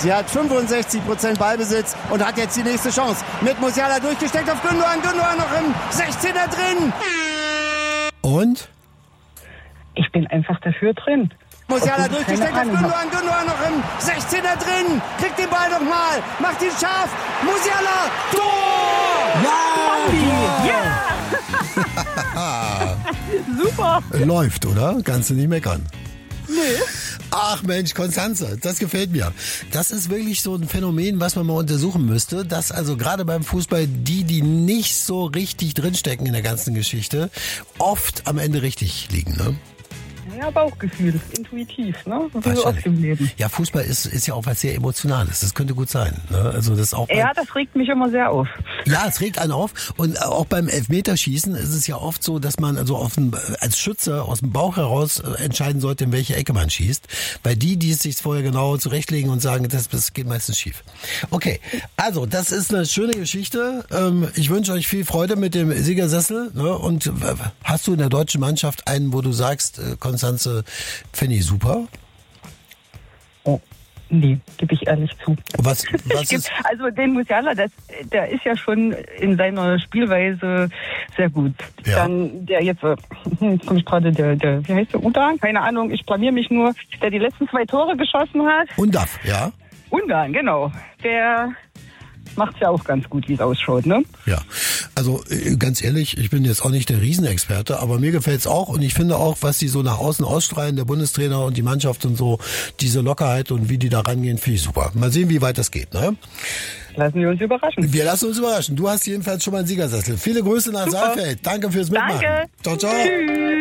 Sie hat 65% Ballbesitz und hat jetzt die nächste Chance. Mit Musiala durchgesteckt auf Gündoğan. Gündoğan noch im 16er drin. Und? Ich bin einfach dafür drin. Musiala durchgesteckt auf Gündoğan. Gündoğan noch im 16er drin. Kriegt den Ball nochmal. Macht ihn scharf. Musiala. Tor! Ja! Super. Läuft, oder? Kannst du nicht meckern. Nee. Ach Mensch, Constanze, das gefällt mir. Das ist wirklich so ein Phänomen, was man mal untersuchen müsste, dass also gerade beim Fußball die nicht so richtig drinstecken in der ganzen Geschichte, oft am Ende richtig liegen, ne? Ja, Bauchgefühl, intuitiv, ne? Wie so oft im Leben. Ja, Fußball ist ja auch was sehr Emotionales. Das könnte gut sein. Ne? Also das auch. Ja, das regt mich immer sehr auf. Ja, es regt einen auf. Und auch beim Elfmeterschießen ist es ja oft so, dass man also als Schütze aus dem Bauch heraus entscheiden sollte, in welche Ecke man schießt. Weil die es sich vorher genau zurechtlegen und sagen, das geht meistens schief. Okay, also das ist eine schöne Geschichte. Ich wünsche euch viel Freude mit dem Siegersessel. Ne? Und hast du in der deutschen Mannschaft einen, wo du sagst, Konstanze, finde ich super? Oh, nee, gebe ich ehrlich zu. Was ist? Also den Musiala, der ist ja schon in seiner Spielweise sehr gut. Ja. Dann der jetzt, komme ich gerade, der, wie heißt der, Ungarn? Keine Ahnung, ich blamier mich nur, der die letzten 2 Tore geschossen hat. Undaf, ja? Ungarn, genau. Der macht's ja auch ganz gut, wie es ausschaut, ne? Ja, also ganz ehrlich, ich bin jetzt auch nicht der Riesenexperte, aber mir gefällt's auch und ich finde auch, was die so nach außen ausstrahlen, der Bundestrainer und die Mannschaft und so, diese Lockerheit und wie die da rangehen, finde ich super. Mal sehen, wie weit das geht, ne? Lassen wir uns überraschen. Wir lassen uns überraschen. Du hast jedenfalls schon mal einen Siegersessel. Viele Grüße nach Super. Saalfeld. Danke fürs Mitmachen. Danke. Ciao, ciao. Tschüss.